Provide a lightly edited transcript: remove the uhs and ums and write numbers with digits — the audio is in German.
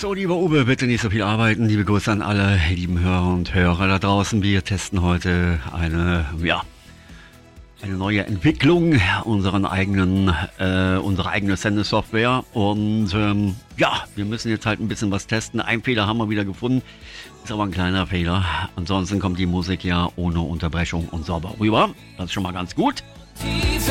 So, lieber Uwe, bitte nicht so viel arbeiten. Liebe Grüße an alle lieben Hörer und Hörer da draußen. Wir testen heute eine neue Entwicklung unserer eigenen Sendesoftware. Und wir müssen jetzt halt ein bisschen was testen. Einen Fehler haben wir wieder gefunden. Ist aber ein kleiner Fehler. Ansonsten kommt die Musik ja ohne Unterbrechung und sauber rüber. Das ist schon mal ganz gut. Tief